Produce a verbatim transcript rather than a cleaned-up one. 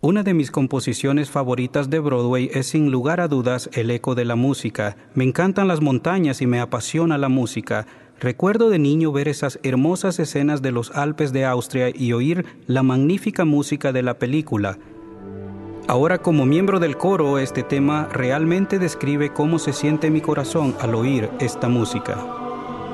Una de mis composiciones favoritas de Broadway es sin lugar a dudas El eco de la música. Me encantan las montañas y me apasiona la música. Recuerdo de niño ver esas hermosas escenas de los Alpes de Austria y oír la magnífica música de la película. Ahora, como miembro del coro, este tema realmente describe cómo se siente mi corazón al oír esta música.